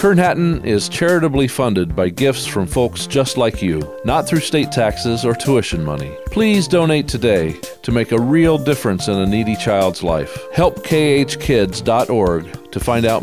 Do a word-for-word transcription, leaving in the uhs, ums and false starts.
Kern Hatton is charitably funded by gifts from folks just like you, not through state taxes or tuition money. Please donate today to make a real difference in a needy child's life. help k h kids dot org to find out